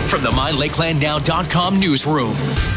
From the MyLakelandNow.com newsroom,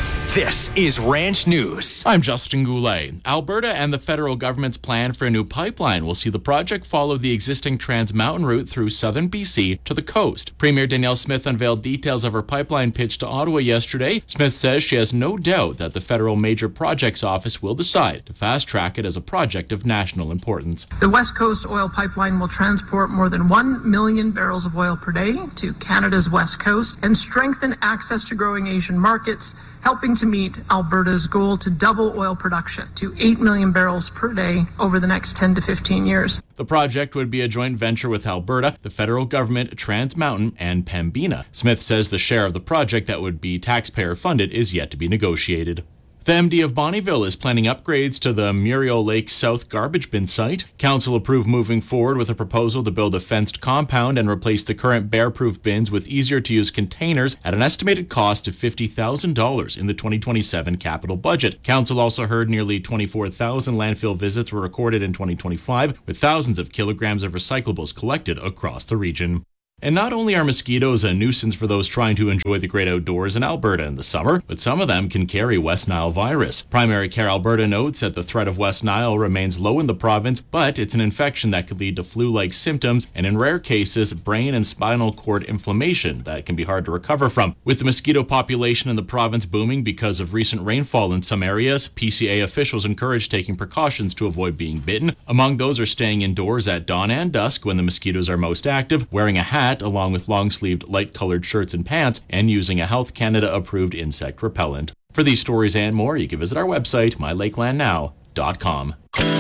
this is Ranch News. I'm Justin Goulet. Alberta and the federal government's plan for a new pipeline will see the project follow the existing Trans Mountain route through southern BC to the coast. Premier Danielle Smith unveiled details of her pipeline pitch to Ottawa yesterday. Smith says she has no doubt that the Federal Major Projects Office will decide to fast-track it as a project of national importance. The West Coast Oil Pipeline will transport more than 1 million barrels of oil per day to Canada's west coast and strengthen access to growing Asian markets, helping to meet Alberta's goal to double oil production to 8 million barrels per day over the next 10 to 15 years. The project would be a joint venture with Alberta, the federal government, Trans Mountain, and Pembina. Smith says the share of the project that would be taxpayer-funded is yet to be negotiated. The MD of Bonnyville is planning upgrades to the Muriel Lake South garbage bin site. Council approved moving forward with a proposal to build a fenced compound and replace the current bear-proof bins with easier-to-use containers at an estimated cost of $50,000 in the 2027 capital budget. Council also heard nearly 24,000 landfill visits were recorded in 2025, with thousands of kilograms of recyclables collected across the region. And not only are mosquitoes a nuisance for those trying to enjoy the great outdoors in Alberta in the summer, but some of them can carry West Nile virus. Primary Care Alberta notes that the threat of West Nile remains low in the province, but it's an infection that could lead to flu-like symptoms and, in rare cases, brain and spinal cord inflammation that can be hard to recover from. With the mosquito population in the province booming because of recent rainfall in some areas, PCA officials encourage taking precautions to avoid being bitten. Among those are staying indoors at dawn and dusk when the mosquitoes are most active, wearing a hat along with long-sleeved light-colored shirts and pants, and using a Health Canada-approved insect repellent. For these stories and more, you can visit our website, mylakelandnow.com.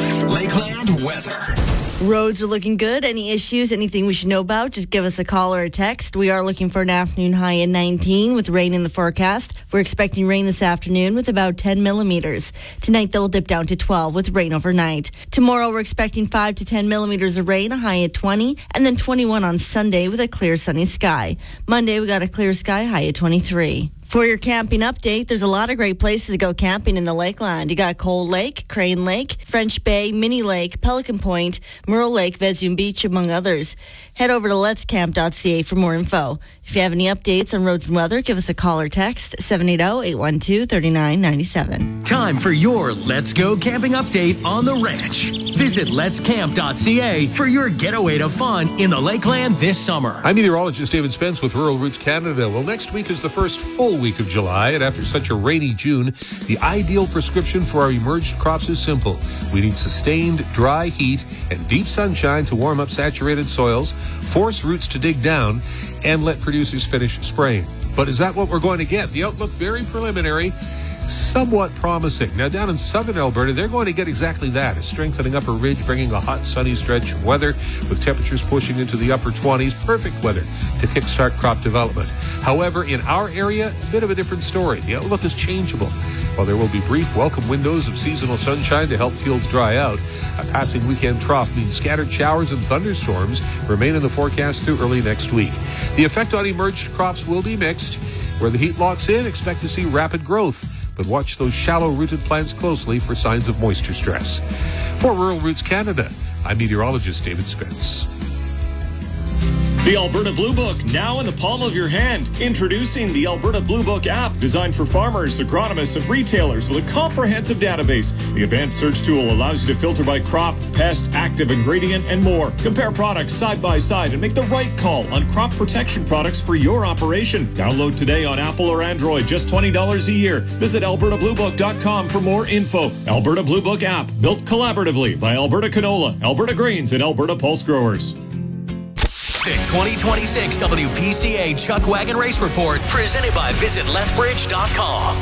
Lakeland weather. Roads are looking good. Any issues, anything we should know about, just give us a call or a text. We are looking for an afternoon high in 19 with rain in the forecast. We're expecting rain this afternoon with about 10 millimeters. Tonight, they'll dip down to 12 with rain overnight. Tomorrow, we're expecting 5 to 10 millimeters of rain, a high at 20, and then 21 on Sunday with a clear sunny sky. Monday, we got a clear sky, high at 23. For your camping update, there's a lot of great places to go camping in the Lakeland. You got Cold Lake, Crane Lake, French Bay, Mini Lake, Pelican Point, Murrell Lake, Vesume Beach, among others. Head over to letscamp.ca for more info. If you have any updates on roads and weather, give us a call or text 780-812-3997. Time for your Let's Go Camping update on the ranch. Visit letscamp.ca for your getaway to fun in the Lakeland this summer. I'm meteorologist David Spence with Rural Roots Canada. Well, next week is the first full week of July, and after such a rainy June, the ideal prescription for our emerged crops is simple. We need sustained dry heat and deep sunshine to warm up saturated soils, force roots to dig down, and let producers finish spraying. But is that what we're going to get? The outlook very preliminary, somewhat promising. Now, down in southern Alberta, they're going to get exactly that, a strengthening upper ridge bringing a hot, sunny stretch of weather with temperatures pushing into the upper 20s. Perfect weather to kickstart crop development. However, in our area, a bit of a different story. The outlook is changeable. While there will be brief welcome windows of seasonal sunshine to help fields dry out, a passing weekend trough means scattered showers and thunderstorms remain in the forecast through early next week. The effect on emerged crops will be mixed. Where the heat locks in, expect to see rapid growth, but watch those shallow-rooted plants closely for signs of moisture stress. For Rural Roots Canada, I'm meteorologist David Spence. The Alberta Blue Book, now in the palm of your hand. Introducing the Alberta Blue Book app, designed for farmers, agronomists, and retailers with a comprehensive database. The advanced search tool allows you to filter by crop, pest, active ingredient, and more. Compare products side by side and make the right call on crop protection products for your operation. Download today on Apple or Android, just $20 a year. Visit albertabluebook.com for more info. Alberta Blue Book app, built collaboratively by Alberta Canola, Alberta Grains, and Alberta Pulse Growers. The 2026 WPCA Chuck Wagon Race Report, presented by VisitLethbridge.com.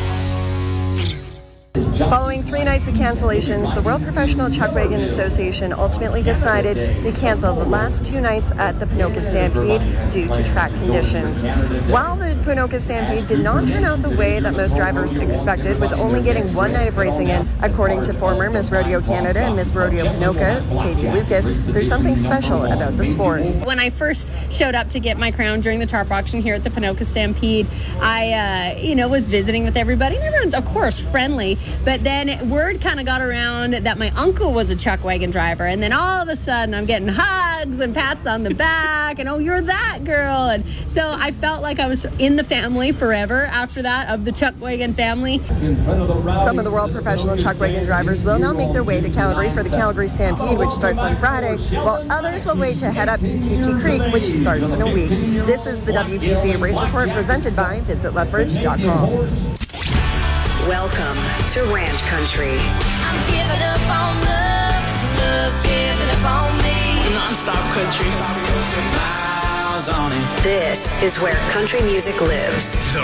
Following 3 nights of cancellations, the World Professional Chuck Wagon Association ultimately decided to cancel the last 2 nights at the Ponoka Stampede due to track conditions. While the Ponoka Stampede did not turn out the way that most drivers expected, with only getting 1 night of racing in, according to former Miss Rodeo Canada and Miss Rodeo Ponoka, Katie Lucas, there's something special about the sport. When I first showed up to get my crown during the tarp auction here at the Ponoka Stampede, I was visiting with everybody, and everyone's, of course, friendly. But then word kind of got around that my uncle was a chuck wagon driver. And then all of a sudden I'm getting hugs and pats on the back and, oh, you're that girl. And so I felt like I was in the family forever after that, of the chuck wagon family. Some of the world professional chuck wagon drivers will now make their way to Calgary for the Calgary Stampede, which starts on Friday, while others will wait to head up to TP Creek, which starts in a week. This is the WPCA Race Report presented by VisitLethbridge.com. Welcome to Ranch Country. I'm giving up on love, love's giving up on me. Non-stop country. Miles on it. This is where country music lives.